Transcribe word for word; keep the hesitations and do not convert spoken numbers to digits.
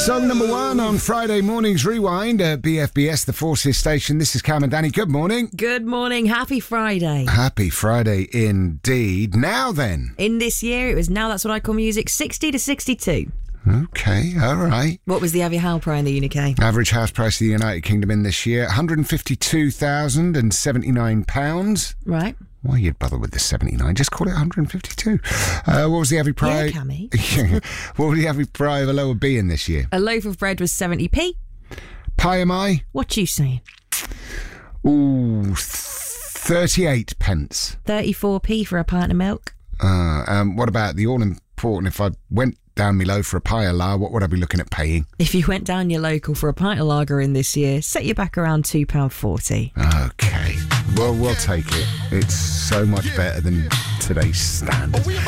Song number one on Friday morning's Rewind at B F B S, the Forces station. This is Cam and Danny. Good morning. Good morning. Happy Friday. Happy Friday indeed. Now then. In this year, it was Now That's What I Call Music, sixty to sixty-two. Okay, all right. What was the average house price in the U K? Average house price of the United Kingdom in this year, one hundred fifty-two thousand seventy-nine pounds. Right. Why you'd bother with the seventy-nine? Just call it one hundred fifty-two. Uh, what was the average price? Yeah, Cammy. What was the average price of a lower B in this year? A loaf of bread was seventy p. Pie am I? What you saying? Ooh, thirty-eight pence. thirty-four p for a pint of milk. Uh, um, what about the all-important, if I went down me low for a pie of la, what would I be looking at paying? If you went down your local for a pint of lager in this year, set you back around two pounds forty. Okay. Well, we'll take it. It's so much better than today's standard.